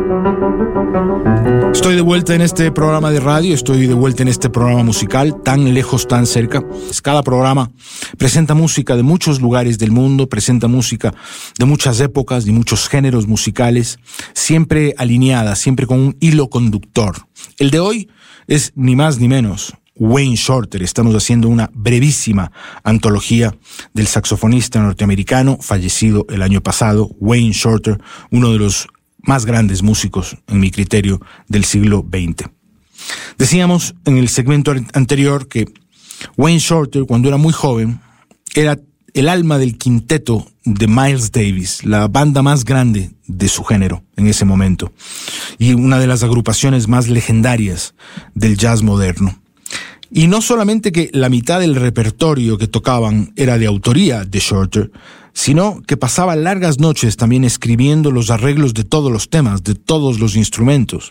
Estoy de vuelta en este programa de radio, estoy de vuelta en este programa musical, tan lejos, tan cerca. Cada programa presenta música de muchos lugares del mundo, presenta música de muchas épocas, de muchos géneros musicales, siempre alineada, siempre con un hilo conductor. El de hoy es ni más ni menos Wayne Shorter. Estamos haciendo una brevísima antología del saxofonista norteamericano fallecido el año pasado, Wayne Shorter, uno de los más grandes músicos, en mi criterio, del siglo XX. Decíamos en el segmento anterior que Wayne Shorter, cuando era muy joven, era el alma del quinteto de Miles Davis, la banda más grande de su género en ese momento, y una de las agrupaciones más legendarias del jazz moderno. Y no solamente que la mitad del repertorio que tocaban era de autoría de Shorter, sino que pasaba largas noches también escribiendo los arreglos de todos los temas, de todos los instrumentos.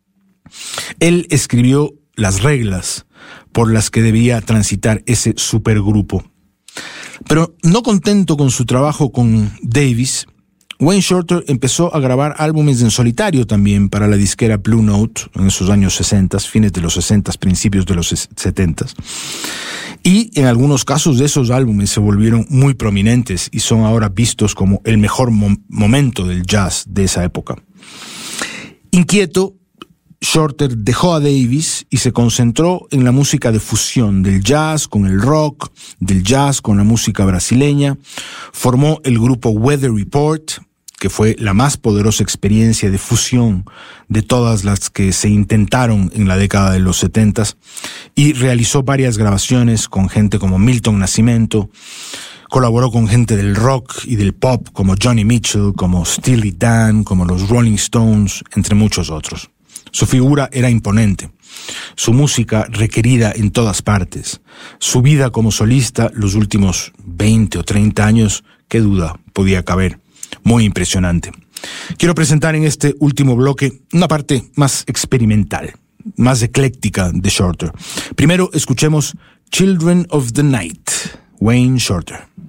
Él escribió las reglas por las que debía transitar ese supergrupo. Pero no contento con su trabajo con Davis, Wayne Shorter empezó a grabar álbumes en solitario también para la disquera Blue Note en esos años 60, fines de los 60, principios de los 70. Y en algunos casos de esos álbumes se volvieron muy prominentes y son ahora vistos como el mejor momento del jazz de esa época. Inquieto, Shorter dejó a Davis y se concentró en la música de fusión, del jazz con el rock, del jazz con la música brasileña. Formó el grupo Weather Report, que fue la más poderosa experiencia de fusión de todas las que se intentaron en la década de los 70, y realizó varias grabaciones con gente como Milton Nascimento. Colaboró con gente del rock y del pop como Johnny Mitchell, como Steely Dan, como los Rolling Stones, entre muchos otros. Su figura era imponente, su música requerida en todas partes, su vida como solista los últimos 20 o 30 años, qué duda podía caber, muy impresionante. Quiero presentar en este último bloque una parte más experimental, más ecléctica de Shorter. Primero escuchemos Children of the Night, Wayne Shorter.